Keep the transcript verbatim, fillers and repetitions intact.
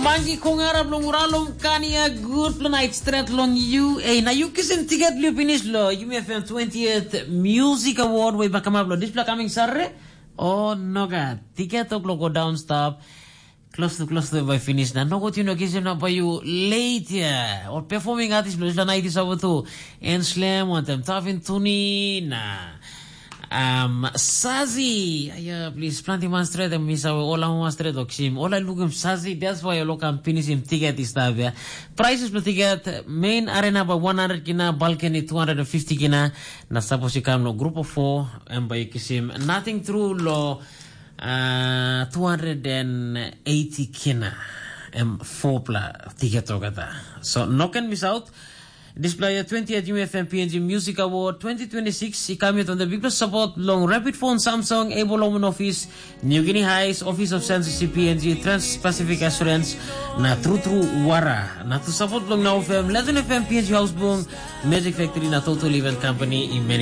Mangi kong arab long uralong kania good night straight long you eh na you kisim ticket lu finish lo U M F M twentieth Music Award way bakamablo display coming sarre oh no god ticket ok go down stop close to close to by finish na no go tino kisim na pa you late yeah or performing artist lo night is over to and slam on them tavin tuni na Um, Sazi, yeah, please, plenty man straight and miss our all our straight oxim. All I look him Sazi, that's why I look and finish him ticket is stuff, yeah. Prices per ticket, main arena by one hundred kina, balcony two hundred fifty kina, na suppose you come no group of four, and by kisim, nothing through law, uh, two hundred eighty kina, and four pla ticket togata. So, no can miss out. Display twentieth U M F M P N G Music Award twenty twenty-six. Ikamit on the biggest support long Rapid Phone Samsung Able Loan Office New Guinea Highs Office of Census P N G Trans-Pacific Assurance na True True Wara na to support long na F M eleven F M P N G Housebong Magic Factory na Total Event Company in